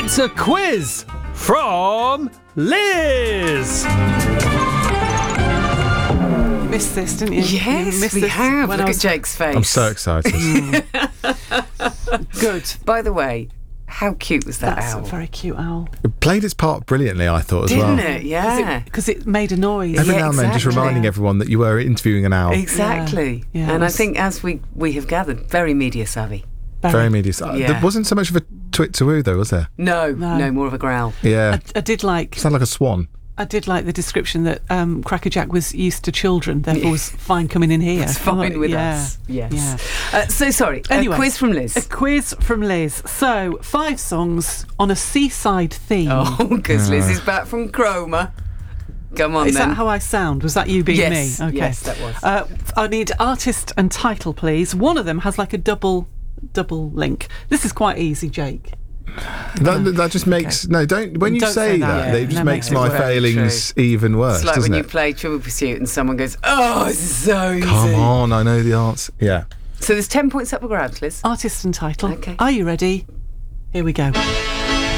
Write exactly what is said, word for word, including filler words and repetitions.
It's a quiz from Liz. You missed this, didn't you? Yes, you missed we this have. when Look I was... at Jake's face. I'm so excited. Good. By the way, how cute was that That's owl? a very cute owl. It played its part brilliantly, I thought, as Didn't well. it? Yeah. Because it, it made a noise. Every Yeah, now and then, just exactly. reminding everyone that you were interviewing an owl. Exactly. Yeah. Yeah, and it I was- think, as we, we have gathered, very media savvy. Very media. Uh, Yeah. There wasn't so much of a twit to woo, though, was there? No, No. no, more of a growl. Yeah. I, I did like. Sound like a swan. I did like the description that um, Crackerjack was used to children, therefore was fine coming in here. It's fine with yeah. us. Yes. Yeah. Uh, so sorry. Anyway, a quiz from Liz. A quiz from Liz. So, five songs on a seaside theme. Oh, because Liz is back from Chroma. Come on, Is then. that how I sound? Was that you being Yes, me? Okay. yes, that was. Uh, I need artist and title, please. One of them has like a double double link. This is quite easy, Jake. That, that just makes no. Don't when you Don't say, say that, that. it just No, makes makes it my worse. failings even worse, It's like doesn't when you it? play Trivial Pursuit and someone goes, "Oh, it's so easy." Come on, I know the answer. Yeah. So there's ten points up for grabs, Liz. Artist and title. Okay. Are you ready? Here we go.